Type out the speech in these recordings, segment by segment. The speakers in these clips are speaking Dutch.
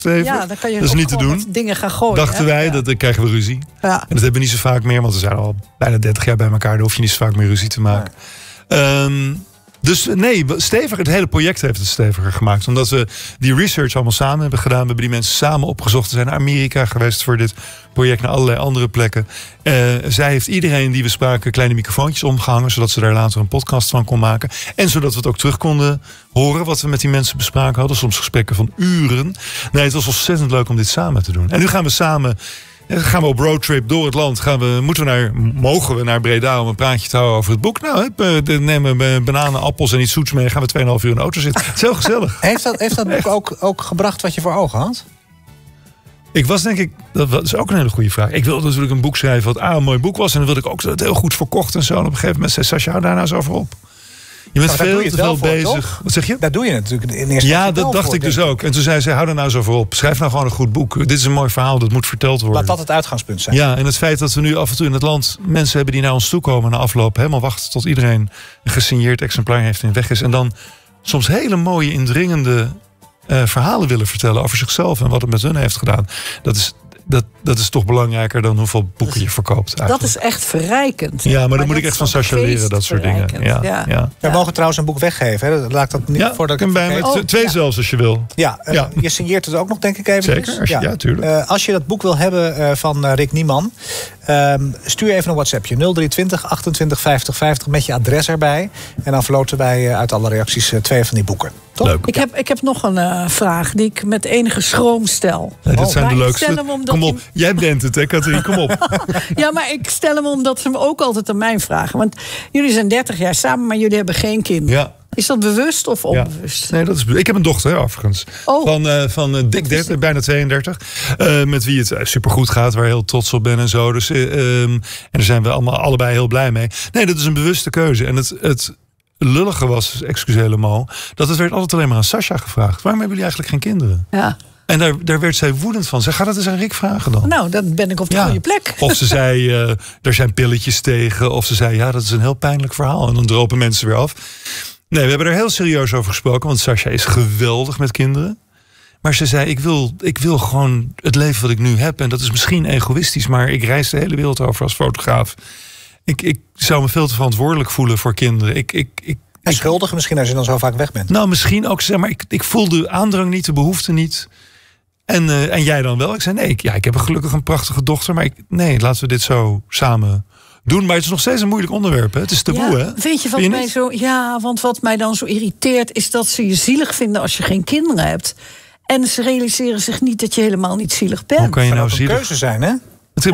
Stever. Ja, dan kan je dat is niet te doen. Dingen gaan gooien. Dachten wij, dan krijgen we ruzie. Ja. En dat hebben we niet zo vaak meer, want we zijn al bijna 30 jaar bij elkaar. Daar hoef je niet zo vaak meer ruzie te maken. Dus nee, het hele project heeft het steviger gemaakt. Omdat we die research allemaal samen hebben gedaan. We hebben die mensen samen opgezocht. We zijn naar Amerika geweest voor dit project, naar allerlei andere plekken. Zij heeft iedereen die we spraken kleine microfoontjes omgehangen, zodat ze daar later een podcast van kon maken. En zodat we het ook terug konden horen wat we met die mensen bespraken hadden. Soms gesprekken van uren. Nee, het was ontzettend leuk om dit samen te doen. En nu gaan we samen... Gaan we op roadtrip door het land? Mogen we naar Breda om een praatje te houden over het boek? Nou, nemen we bananen, appels en iets zoets mee. Gaan we 2,5 uur in de auto zitten. Het is heel gezellig. Heeft dat boek ook gebracht wat je voor ogen had? Ik was denk ik... Dat is ook een hele goede vraag. Ik wilde natuurlijk een boek schrijven wat een mooi boek was. En dan wilde ik ook dat het heel goed verkocht en zo. En op een gegeven moment zei Sascha, hou daar nou eens over op. Je bent veel te veel bezig. Toch? Wat zeg je? Daar doe je natuurlijk in eerste instantie. Ja, dat dacht ik dus ook. En toen zei ze, hou er nou eens over op. Schrijf nou gewoon een goed boek. Dit is een mooi verhaal, dat moet verteld worden. Laat dat het uitgangspunt zijn. Ja, en het feit dat we nu af en toe in het land mensen hebben die naar ons toe komen na afloop. Helemaal wachten tot iedereen een gesigneerd exemplaar heeft en weg is. En dan soms hele mooie, indringende verhalen willen vertellen over zichzelf en wat het met hun heeft gedaan. Dat is toch belangrijker dan hoeveel boeken je verkoopt. Eigenlijk. Dat is echt verrijkend. Ja, maar dan moet ik echt van Sascha leren, dat soort dingen. Ja. We mogen trouwens een boek weggeven. Hè? Laat dat niet voordat ik het vergeet. Twee zelfs als je wil. Ja, je signeert het ook nog, denk ik even. Zeker, ja, tuurlijk. Als je dat boek wil hebben van Rick Nieman, stuur even een WhatsAppje. 023 28 50 50 met je adres erbij. En dan verloten wij uit alle reacties 2 van die boeken. Toch? Leuk. Ik heb nog een vraag die ik met enige schroom stel. Nee, dit zijn de leukste. Kom op, jij bent het, hè, Katrien? Kom op. Ja, maar ik stel hem omdat ze hem ook altijd aan mij vragen. Want jullie zijn 30 jaar samen, maar jullie hebben geen kinderen. Ja. Is dat bewust of onbewust? Ja. Nee, ik heb een dochter, overigens. Van dik 30, bijna 32. Met wie het supergoed gaat, waar ik heel trots op ben en zo. Dus, en daar zijn we allebei heel blij mee. Nee, dat is een bewuste keuze. En het lullige was, excuseer le dat het werd altijd alleen maar aan Sascha gevraagd. Waarom hebben jullie eigenlijk geen kinderen? Ja. En daar werd zij woedend van. Zij gaat het eens aan Rick vragen dan. Nou, dan ben ik op de goede plek. Of ze zei, er zijn pilletjes tegen. Of ze zei, ja, dat is een heel pijnlijk verhaal. En dan dropen mensen weer af. Nee, we hebben er heel serieus over gesproken. Want Sascha is geweldig met kinderen. Maar ze zei, ik wil gewoon het leven wat ik nu heb. En dat is misschien egoïstisch. Maar ik reis de hele wereld over als fotograaf. Ik zou me veel te verantwoordelijk voelen voor kinderen. En schuldig misschien als je dan zo vaak weg bent. Nou, misschien ook, zeg maar, ik voel de aandrang niet, de behoefte niet. En jij dan wel? Ik zei, nee, ik heb gelukkig een prachtige dochter. Maar laten we dit zo samen doen. Maar het is nog steeds een moeilijk onderwerp. Hè? Het is taboe, hè? Weet je wat mij zo... Ja, want wat mij dan zo irriteert is dat ze je zielig vinden als je geen kinderen hebt. En ze realiseren zich niet dat je helemaal niet zielig bent. Hoe kan je nou zielig? Een keuze zijn, hè?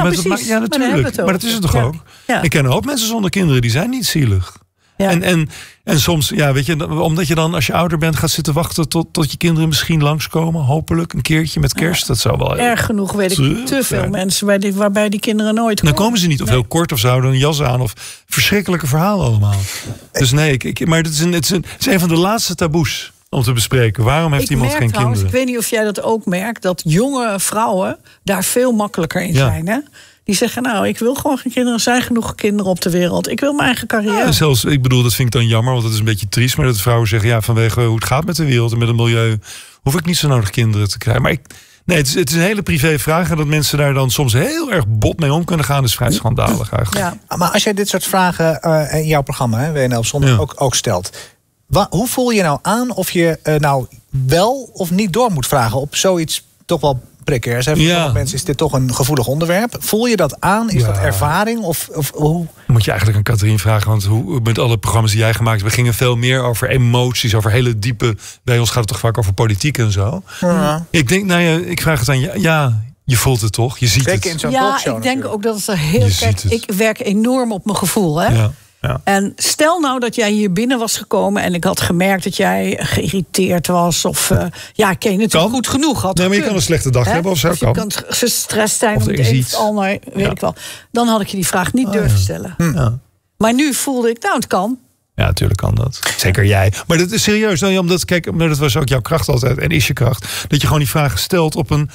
Ja, natuurlijk. Maar dat is het toch ook? Ja. Ik ken een hoop mensen zonder kinderen, die zijn niet zielig. Ja. En soms, weet je, omdat je dan als je ouder bent gaat zitten wachten tot je kinderen misschien langskomen, hopelijk een keertje met kerst. Dat zou wel erg genoeg, weet ik, te veel mensen waarbij die kinderen nooit komen. Dan komen ze niet, of heel kort, of ze houden een jas aan, of verschrikkelijke verhalen allemaal. Dus nee, maar het is een van de laatste taboes om te bespreken. Waarom heeft iemand geen kinderen? Ik weet niet of jij dat ook merkt, dat jonge vrouwen daar veel makkelijker in zijn, hè? Die zeggen, nou, ik wil gewoon geen kinderen. Er zijn genoeg kinderen op de wereld. Ik wil mijn eigen carrière. Ja, zelfs, ik bedoel, dat vind ik dan jammer, want dat is een beetje triest. Maar dat vrouwen zeggen, vanwege hoe het gaat met de wereld en met het milieu, hoef ik niet zo nodig kinderen te krijgen. Maar het is een hele privé vraag. En dat mensen daar dan soms heel erg bot mee om kunnen gaan, is vrij schandalig eigenlijk. Ja. Maar als jij dit soort vragen in jouw programma, WNL op zondag, ook stelt. Hoe voel je nou aan of je nou wel of niet door moet vragen op zoiets toch wel precair? Voor sommige mensen is dit toch een gevoelig onderwerp. Voel je dat aan? Is dat ervaring? Of hoe? Moet je eigenlijk aan Katrien vragen. Want met alle programma's die jij gemaakt hebt, we gingen veel meer over emoties, over hele diepe... Bij ons gaat het toch vaak over politiek en zo. Ik denk, ik vraag het aan je. Ja, je voelt het toch? Je ziet zeker het. In zo'n talkshow, ik denk ook dat het er heel... Kijk, ik werk enorm op mijn gevoel, hè? Ja. Ja. En stel nou dat jij hier binnen was gekomen en ik had gemerkt dat jij geïrriteerd was of ik ken je natuurlijk goed genoeg had. Nee, maar je kan een slechte dag hebben of zo. Of je kan gestrest zijn of het iets anders, weet ik wel. Dan had ik je die vraag niet durven stellen. Ja. Maar nu voelde ik, het kan. Ja, natuurlijk kan dat. Zeker jij. Maar dat is serieus. Omdat dat was ook jouw kracht altijd en is je kracht. Dat je gewoon die vragen stelt op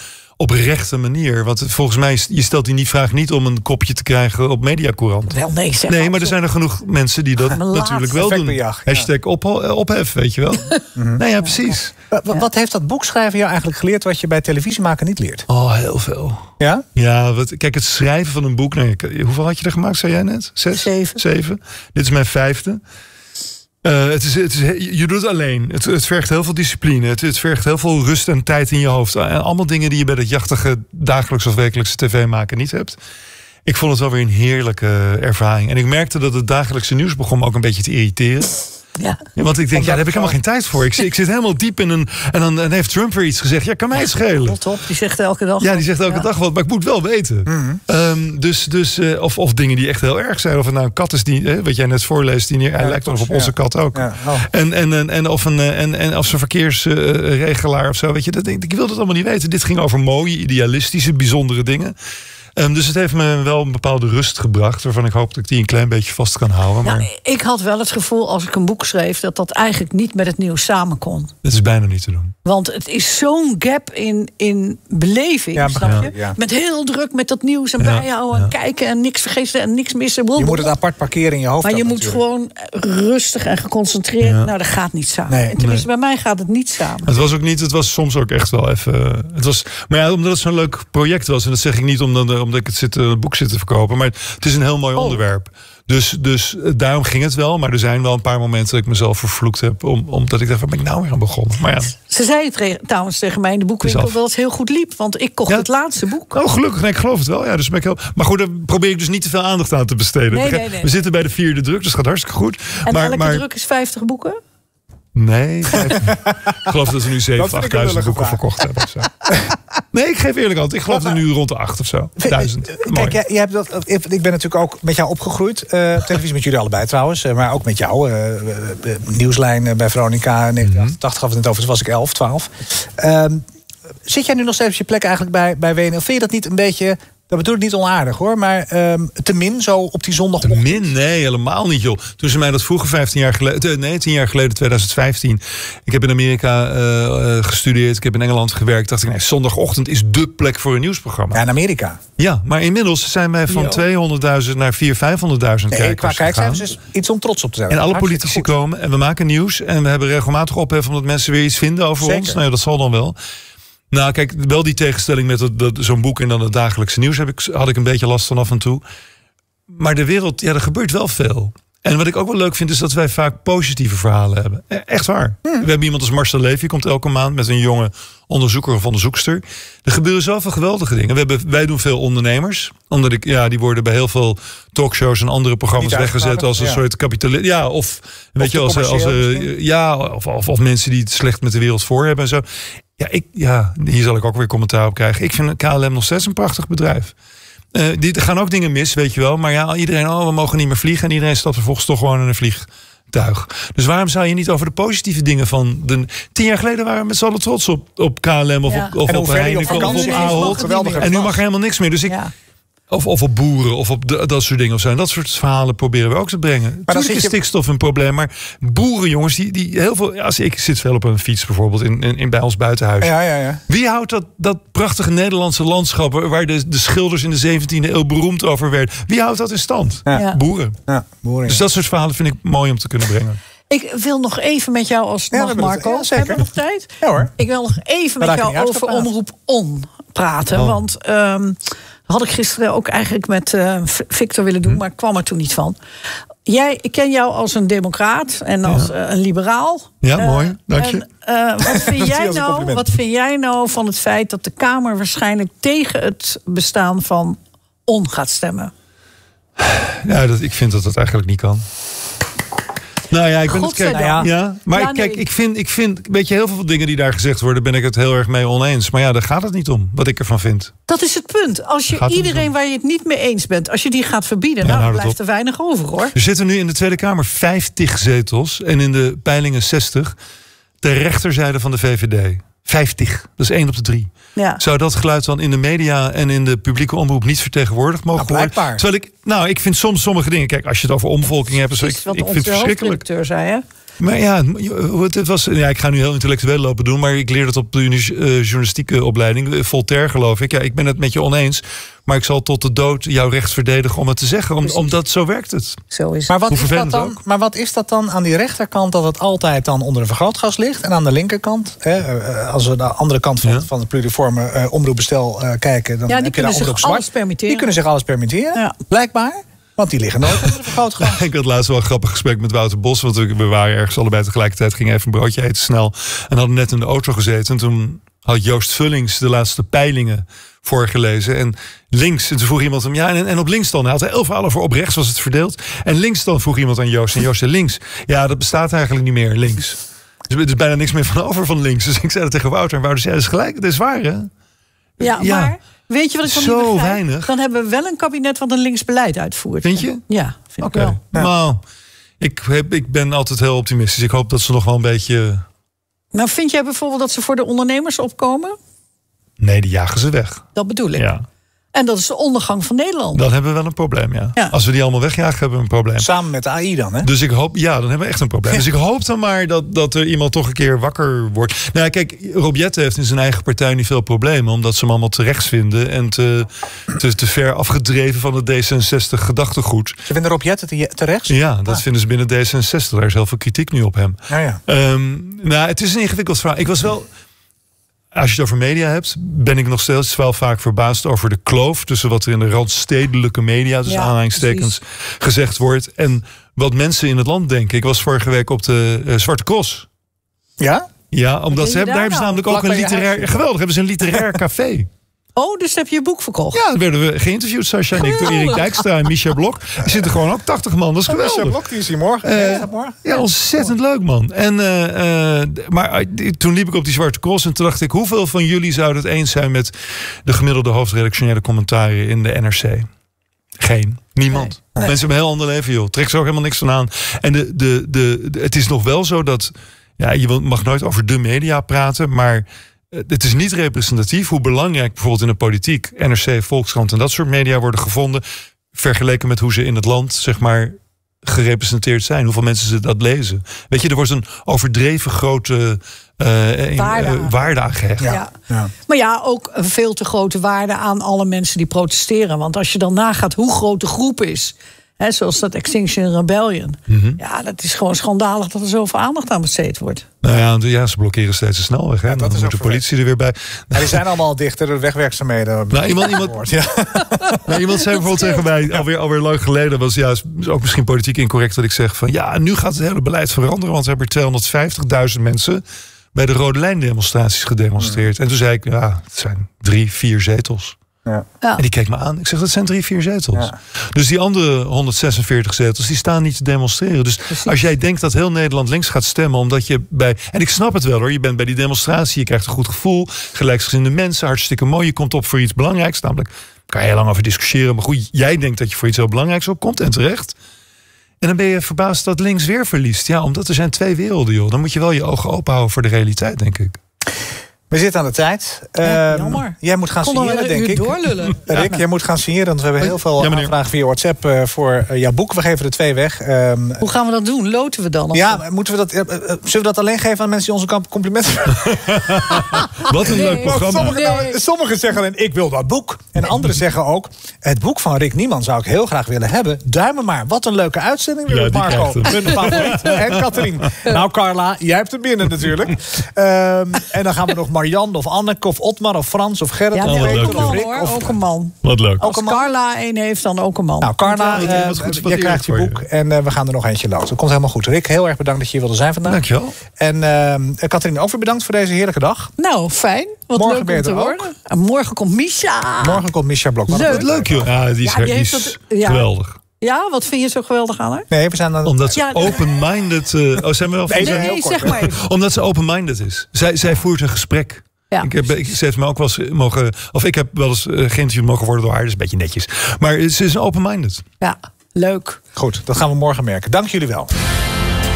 oprechte manier. Want volgens mij, je stelt die vraag niet om een kopje te krijgen op Mediacourant. Wel, nee, maar er zijn er genoeg mensen die dat natuurlijk wel doen. Hashtag ophef, weet je wel. Nou ja, precies. Wat heeft dat boekschrijven jou eigenlijk geleerd wat je bij televisie maken niet leert? Oh, heel veel. Ja? Ja, kijk, het schrijven van een boek. Nee, hoeveel had je er gemaakt, zei jij net? 6? 7. Dit is mijn 5e. Je doet het alleen. Het vergt heel veel discipline. Het vergt heel veel rust en tijd in je hoofd. Allemaal dingen die je bij dat jachtige dagelijks of wekelijkse tv maken niet hebt. Ik vond het wel weer een heerlijke ervaring. En ik merkte dat het dagelijkse nieuws begon me ook een beetje te irriteren. Ja. Want ik denk, daar heb ik helemaal geen tijd voor. Ik zit helemaal diep in een... En dan heeft Trump weer iets gezegd. Ja, kan mij het schelen. Top, die zegt elke dag. Ja, die zegt elke dag wat. Maar ik moet wel weten. Of dingen die echt heel erg zijn. Of het nou een kat is die... wat jij net voorleest. Hij lijkt nog op onze kat ook. Ja. Of zo'n verkeersregelaar of zo. Weet je, ik wil dat allemaal niet weten. Dit ging over mooie, idealistische, bijzondere dingen. Dus het heeft me wel een bepaalde rust gebracht, waarvan ik hoop dat ik die een klein beetje vast kan houden. Maar... Ja, ik had wel het gevoel, als ik een boek schreef, dat eigenlijk niet met het nieuws samen kon. Het is bijna niet te doen. Want het is zo'n gap in beleving, snap je? Ja. Met heel druk met dat nieuws en bijhouden en kijken en niks vergeten en niks missen. Je moet het apart parkeren in je hoofd. Maar je moet gewoon rustig en geconcentreerd. Ja. Nou, dat gaat niet samen. En tenminste, bij mij gaat het niet samen. Het was ook niet. Het was soms ook echt wel even. Maar ja, omdat het zo'n leuk project was, en dat zeg ik niet omdat ik het boek zit te verkopen, maar het is een heel mooi onderwerp. Dus daarom ging het wel. Maar er zijn wel een paar momenten dat ik mezelf vervloekt heb. Omdat ik dacht, waar ben ik nou weer aan begonnen? Maar ja. Ze zei trouwens tegen mij in de boekwinkel dat het heel goed liep. Want ik kocht het laatste boek. Oh, gelukkig. Nee, ik geloof het wel. Ja, dus ben ik maar goed, daar probeer ik dus niet te veel aandacht aan te besteden. Nee. We zitten bij de 4e druk, dus het gaat hartstikke goed. En elke druk is 50 boeken? Nee, ik geloof dat we nu 7.000, 8.000 boeken verkocht hebben. Zo. Nee, ik geef eerlijk antwoord. Ik geloof dat nu rond de 8 of zo. 1000. Kijk, jij hebt ik ben natuurlijk ook met jou opgegroeid. Televisie met jullie allebei trouwens. Maar ook met jou. Nieuwslijn bij Veronica 1988 had het over. Toen was ik 11, 12. Zit jij nu nog steeds op je plek eigenlijk bij WNL? Vind je dat niet een beetje... Dat bedoel ik niet onaardig hoor, maar te min zo op die zondagochtend. Te min? Nee, helemaal niet joh. Toen ze mij dat vroegen 10 jaar geleden, 2015. Ik heb in Amerika gestudeerd, ik heb in Engeland gewerkt. Dacht ik, nee, zondagochtend is dé plek voor een nieuwsprogramma. Ja, in Amerika. Ja, maar inmiddels zijn wij van 200.000 naar 400.000, 500.000 kijkers qua kijkcijfers is iets om trots op te zijn. En alle politici komen en we maken nieuws. En we hebben regelmatig ophef omdat mensen weer iets vinden over ons. Nou ja, dat zal dan wel. Nou, kijk, wel die tegenstelling met zo'n boek en dan het dagelijkse nieuws had ik een beetje last van af en toe. Maar de wereld, er gebeurt wel veel. En wat ik ook wel leuk vind, is dat wij vaak positieve verhalen hebben. Echt waar. We hebben iemand als Marcel Levy, komt elke maand met een jonge onderzoeker of onderzoekster. Er gebeuren zoveel geweldige dingen. Wij doen veel ondernemers. Omdat die worden bij heel veel talkshows en andere programma's weggezet als een soort kapitalist. Ja, of weet je, of mensen die het slecht met de wereld voor hebben en zo. Hier zal ik ook weer commentaar op krijgen. Ik vind KLM nog steeds een prachtig bedrijf. Er gaan ook dingen mis, weet je wel. Maar iedereen, we mogen niet meer vliegen. En iedereen stapt vervolgens toch gewoon in een vliegtuig. Dus waarom zou je niet over de positieve dingen van... 10 jaar geleden waren we met z'n allen trots op KLM of op Heineken of op Ahold. En nu mag er helemaal niks meer. Dus Of op boeren, of op dat soort dingen of zo. En dat soort verhalen proberen we ook te brengen. Maar natuurlijk is stikstof een probleem. Maar boeren, jongens, die heel veel... ik zit veel op een fiets bijvoorbeeld bij ons buitenhuis. Ja. Wie houdt dat prachtige Nederlandse landschap... waar de schilders in de 17e eeuw beroemd over werden? Wie houdt dat in stand? Ja. Boeren. Ja, boeren. Dus dat soort verhalen vind ik mooi om te kunnen brengen. Ik wil nog even met jou, als het mag, Marco. Hebben we nog tijd? Ja hoor. Ik wil nog even met jou over Omroep On praten. Want... had ik gisteren ook eigenlijk met Victor willen doen, maar kwam er toen niet van. Ik ken jou als een democraat en als een liberaal. Ja, mooi, dank je. Wat vind jij nou van het feit dat de Kamer waarschijnlijk tegen het bestaan van On gaat stemmen? Ja, ik vind dat eigenlijk niet kan. Nou ja, ik vind, weet je, heel veel dingen die daar gezegd worden, ben ik het heel erg mee oneens. Maar ja, daar gaat het niet om, wat ik ervan vind. Dat is het punt. Als je iedereen waar je het niet mee eens bent, als je die gaat verbieden, dan blijft er weinig over, hoor. Er zitten nu in de Tweede Kamer 50 zetels en in de peilingen 60. De rechterzijde van de VVD. 50. Dat is 1 op de 3. Ja. Zou dat geluid dan in de media en in de publieke omroep niet vertegenwoordigd mogen worden? Terwijl ik vind soms sommige dingen... Kijk, als je het over omvolking hebt... Precies, ik vind het verschrikkelijk. Zei, hè? Maar ja, het was, ik ga nu heel intellectueel lopen doen, maar ik leerde het op de journalistieke opleiding. Voltaire, geloof ik. Ja, ik ben het met je oneens. Maar ik zal tot de dood jouw recht verdedigen om het te zeggen. Omdat zo werkt het. Zo is het. Maar wat is dat dan aan die rechterkant, dat het altijd dan onder een vergrootglas ligt? En aan de linkerkant, als we naar de andere kant van het pluriforme omroepbestel kijken, dan heb je daar omroep zwart. Die kunnen zich alles permitteren, blijkbaar. Want die liggen nooit onder een vergrootglas. Ik had laatst wel een grappig gesprek met Wouter Bos. Want we waren ergens allebei tegelijkertijd. Gingen even een broodje eten snel. En hadden net in de auto gezeten. En toen had Joost Vullings de laatste peilingen voorgelezen. En links, en toen vroeg iemand hem, en op links dan? Hij had er 11 verhalen voor, op rechts was het verdeeld. En links dan vroeg iemand aan Joost. En Joost zei links. Ja, dat bestaat eigenlijk niet meer, links. Dus er is bijna niks meer van over van links. Dus ik zei dat tegen Wouter. En Wouter zei, dat is gelijk, dat is waar, hè? Ja, maar weet je wat ik van zo weinig. Dan hebben we wel een kabinet wat een links beleid uitvoert. Vind je? Ja, vind ik wel. Ja. Nou, ik ben altijd heel optimistisch. Ik hoop dat ze nog wel een beetje... Nou, vind jij bijvoorbeeld dat ze voor de ondernemers opkomen? Nee, die jagen ze weg. Dat bedoel ik. Ja. En dat is de ondergang van Nederland. Dan hebben we wel een probleem, ja. Als we die allemaal wegjagen, hebben we een probleem. Samen met de AI dan, hè? Dus ik hoop, dan hebben we echt een probleem. Dus ik hoop dan maar dat er iemand toch een keer wakker wordt. Nou, kijk, Rob Jetten heeft in zijn eigen partij niet veel problemen, omdat ze hem allemaal te rechts vinden en te ver afgedreven van het D66 gedachtegoed. Ze vinden Rob Jetten te rechts? Ja, dat vinden ze binnen D66. Daar is heel veel kritiek nu op hem. Nou, het is een ingewikkeld verhaal. Ik was wel... Als je het over media hebt, ben ik nog steeds wel vaak verbaasd over de kloof tussen wat er in de randstedelijke media, dus aanhalingstekens, gezegd wordt, en wat mensen in het land denken. Ik was vorige week op de Zwarte Cross. Ja? Ja, omdat daar hebben ze namelijk ook een literair... Geweldig, hebben ze een literair café. Oh, dus heb je je boek verkocht? Ja, dan werden we geïnterviewd, Sascha en ik, door Erik Dijkstra en Micha Blok. Er zitten gewoon ook 80 man, dat is geweldig. Micha Blok, die is hier morgen. Ja, ontzettend leuk, man. En, maar toen liep ik op die Zwarte Cross en toen dacht ik, hoeveel van jullie zouden het eens zijn met de gemiddelde hoofdredactionele commentaren in de NRC? Geen. Niemand. Nee. Mensen hebben een heel ander leven, joh. Trek ze ook helemaal niks van aan. En het is nog wel zo dat... Ja, je mag nooit over de media praten, maar... Het is niet representatief hoe belangrijk bijvoorbeeld in de politiek, NRC, Volkskrant en dat soort media worden gevonden, vergeleken met hoe ze in het land, zeg maar, gerepresenteerd zijn. Hoeveel mensen ze dat lezen. Weet je, er wordt een overdreven grote waarde aan gehecht. Ja. Maar ja, ook een veel te grote waarde aan alle mensen die protesteren. Want als je dan nagaat hoe groot de groep is, zoals dat Extinction Rebellion. Mm-hmm. Ja, dat is gewoon schandalig dat er zoveel aandacht aan besteed wordt. Nou ja, ze blokkeren steeds de snelweg. Hè? Dan moet de politie er weer bij. Ja, die zijn allemaal dichter, de wegwerkzaamheden. Iemand zei bijvoorbeeld tegen mij, alweer lang geleden, was ook misschien politiek incorrect dat ik zeg van ja, nu gaat het hele beleid veranderen, want we hebben 250.000 mensen bij de Rode Lijn demonstraties gedemonstreerd. En toen zei ik, het zijn 3-4 zetels. Ja. En die keek me aan. Ik zeg, dat zijn 3-4 zetels. Ja. Dus die andere 146 zetels, die staan niet te demonstreren. Dus als jij denkt dat heel Nederland links gaat stemmen, omdat je bij... En ik snap het wel hoor, je bent bij die demonstratie, je krijgt een goed gevoel, gelijkgezinde mensen, hartstikke mooi, je komt op voor iets belangrijks. Namelijk, kan je heel lang over discussiëren, maar goed, jij denkt dat je voor iets heel belangrijks opkomt en terecht. En dan ben je verbaasd dat links weer verliest. Ja, omdat er zijn twee werelden, joh. Dan moet je wel je ogen open houden voor de realiteit, denk ik. We zitten aan de tijd. Jammer. Jij moet gaan signeren, denk ik. Doorlullen. Rick, jij moet gaan signeren, want we hebben heel veel aanvragen via WhatsApp voor jouw boek. We geven er 2 weg. Hoe gaan we dat doen? Loten we dan? Moeten we zullen we dat alleen geven aan mensen die onze complimenten Wat een leuk programma. Sommigen zeggen alleen, ik wil dat boek. En anderen zeggen ook, het boek van Rick Niemann zou ik heel graag willen hebben. Duimen maar. Wat een leuke uitzending. Ja, Marco, hun favoriet. En Katrien. Nou, Carla, jij hebt hem binnen natuurlijk. En dan gaan we nog Marianne of Anneke of Otmar of Frans of Gerrit. Ja, ook een man hoor. Ook een man. Wat leuk. Als Carla één heeft, dan ook een man. Nou, Carla, jij krijgt je boek. En we gaan er nog eentje loten. Dat komt helemaal goed. Rick, heel erg bedankt dat je hier wilde zijn vandaag. Dankjewel. En Katrien, ook weer bedankt voor deze heerlijke dag. Nou, fijn. Wat morgen leuk om te worden. En morgen komt Misha. Morgen komt Misha Blok. Wat leuk joh. Ja, die is geweldig. Ja, wat vind je zo geweldig aan haar? Nee, we zijn dan... Omdat ze open-minded... zijn we wel nee, zeg maar even. Omdat ze open-minded is. Zij voert een gesprek. Ja. Ze heeft me ook wel eens mogen... Of ik heb wel eens geïnterviewd mogen worden door haar. Dat is een beetje netjes. Maar ze is open-minded. Ja, leuk. Goed, dat gaan we morgen merken. Dank jullie wel.